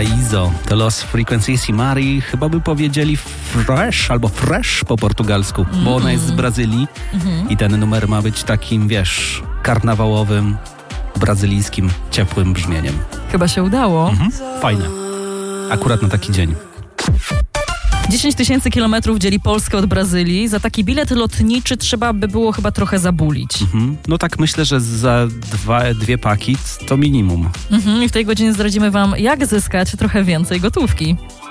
Paraíso, to Los Frequencies chyba by powiedzieli fresh albo fresh po portugalsku, bo ona jest z Brazylii i ten numer ma być takim, wiesz, karnawałowym, brazylijskim, ciepłym brzmieniem. Chyba się udało. Fajne. Akurat na taki dzień. 10 000 kilometrów dzieli Polskę od Brazylii. Za taki bilet lotniczy trzeba by było chyba trochę zabulić. No tak myślę, że za dwie paki to minimum. I w tej godzinie zdradzimy wam, jak zyskać trochę więcej gotówki.